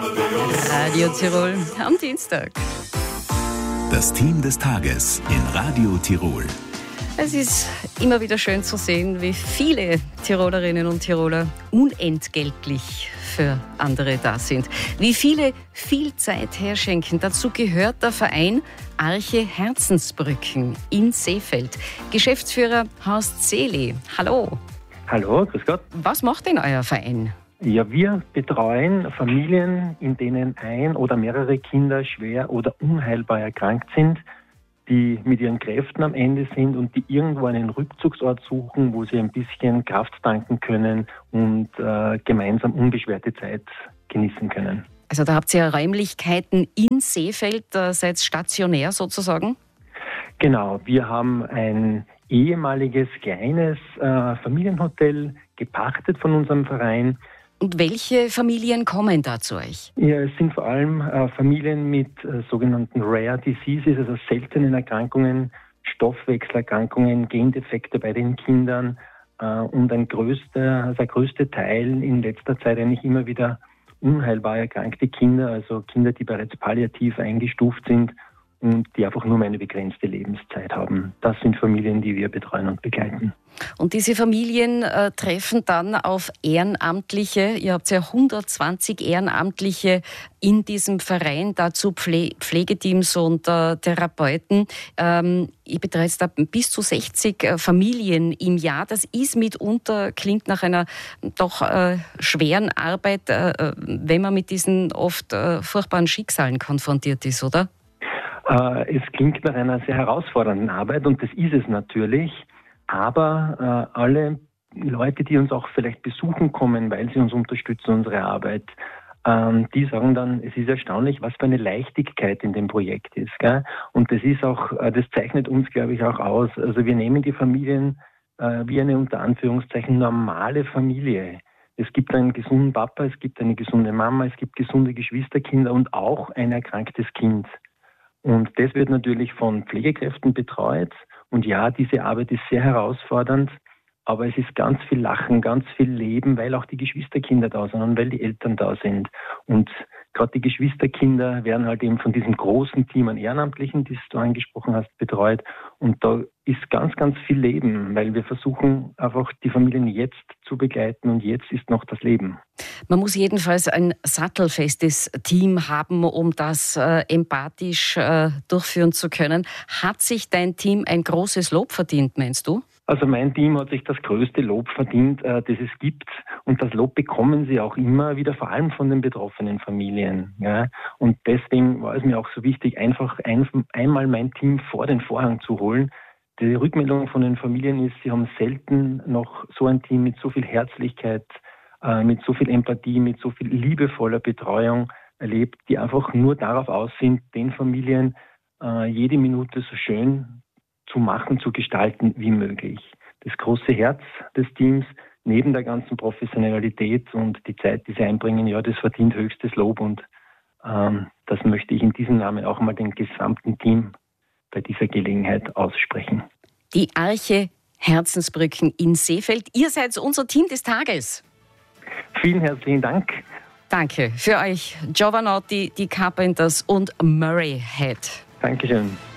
Radio Tirol am Dienstag. Das Team des Tages in Radio Tirol. Es ist immer wieder schön zu sehen, wie viele Tirolerinnen und Tiroler unentgeltlich für andere da sind. Wie viele viel Zeit herschenken. Dazu gehört der Verein Arche Herzensbrücken in Seefeld. Geschäftsführer Horst Seele. Hallo. Hallo, grüß Gott. Was macht denn euer Verein? Ja, wir betreuen Familien, in denen ein oder mehrere Kinder schwer oder unheilbar erkrankt sind, die mit ihren Kräften am Ende sind und die irgendwo einen Rückzugsort suchen, wo sie ein bisschen Kraft tanken können und gemeinsam unbeschwerte Zeit genießen können. Also da habt ihr Räumlichkeiten in Seefeld, seid stationär sozusagen? Genau, wir haben ein ehemaliges kleines Familienhotel gepachtet von unserem Verein. Und welche Familien kommen da zu euch? Ja, es sind vor allem Familien mit sogenannten Rare Diseases, also seltenen Erkrankungen, Stoffwechselerkrankungen, Gendefekte bei den Kindern und der größte Teil in letzter Zeit eigentlich immer wieder unheilbar erkrankte Kinder, also Kinder, die bereits palliativ eingestuft sind und die einfach nur eine begrenzte Lebenszeit haben. Das sind Familien, die wir betreuen und begleiten. Und diese Familien treffen dann auf Ehrenamtliche. Ihr habt ja 120 Ehrenamtliche in diesem Verein, dazu Pflegeteams und Therapeuten. Ihr betreut da bis zu 60 Familien im Jahr. Das ist mitunter, klingt nach einer doch schweren Arbeit, wenn man mit diesen oft furchtbaren Schicksalen konfrontiert ist, oder? Es klingt nach einer sehr herausfordernden Arbeit und das ist es natürlich. Aber alle Leute, die uns auch vielleicht besuchen kommen, weil sie uns unterstützen, unsere Arbeit, die sagen dann, es ist erstaunlich, was für eine Leichtigkeit in dem Projekt ist. Gell? Und das ist auch, das zeichnet uns, glaube ich, auch aus. Also wir nehmen die Familien wie eine unter Anführungszeichen normale Familie. Es gibt einen gesunden Papa, es gibt eine gesunde Mama, es gibt gesunde Geschwisterkinder und auch ein erkranktes Kind. Und das wird natürlich von Pflegekräften betreut. Und ja, diese Arbeit ist sehr herausfordernd, aber es ist ganz viel Lachen, ganz viel Leben, weil auch die Geschwisterkinder da sind und weil die Eltern da sind. Und gerade die Geschwisterkinder werden halt eben von diesem großen Team an Ehrenamtlichen, das du angesprochen hast, betreut. Und da ist ganz, ganz viel Leben, weil wir versuchen einfach die Familien jetzt zu begleiten und jetzt ist noch das Leben. Man muss jedenfalls ein sattelfestes Team haben, um das empathisch durchführen zu können. Hat sich dein Team ein großes Lob verdient, meinst du? Also mein Team hat sich das größte Lob verdient, das es gibt. Und das Lob bekommen sie auch immer wieder, vor allem von den betroffenen Familien. Ja. Und deswegen war es mir auch so wichtig, einfach einmal mein Team vor den Vorhang zu holen. Die Rückmeldung von den Familien ist, sie haben selten noch so ein Team mit so viel Herzlichkeit, mit so viel Empathie, mit so viel liebevoller Betreuung erlebt, die einfach nur darauf aus sind, den Familien jede Minute so schön zu machen, zu gestalten wie möglich. Das große Herz des Teams, neben der ganzen Professionalität und die Zeit, die sie einbringen, ja, das verdient höchstes Lob und das möchte ich in diesem Namen auch mal dem gesamten Team bei dieser Gelegenheit aussprechen. Die Arche Herzensbrücken in Seefeld. Ihr seid unser Team des Tages. Vielen herzlichen Dank. Danke für euch, Giovanotti, die Carpenters und Murray Head. Dankeschön.